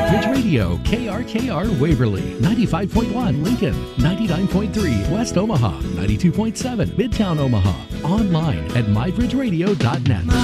MyBridge Radio, KRKR Waverly, 95.1 Lincoln, 99.3 West Omaha, 92.7 Midtown Omaha. Online at mybridgeradio.net.